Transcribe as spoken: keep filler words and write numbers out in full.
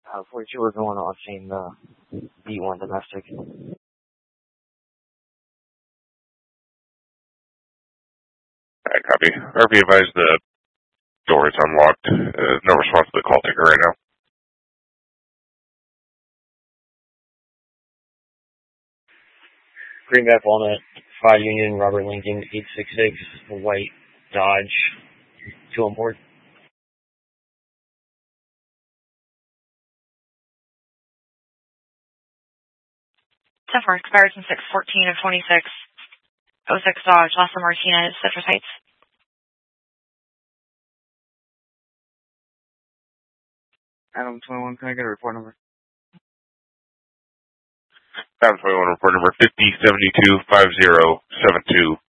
Uh, forty-two, we're going on same uh, B one domestic. Alright, copy. R P advised the door is unlocked. Uh, no response to the call ticker right now. Greenback Walnut, five Union, Robert Lincoln, eight six six, white Dodge, two on board. ten four, expires in six fourteen of twenty-six. oh six Dodge, Lassa Martinez, Citrus Heights. Adam twenty-one, can I get a report number? Adam twenty-one, report number fifty seventy-two five zero seven two.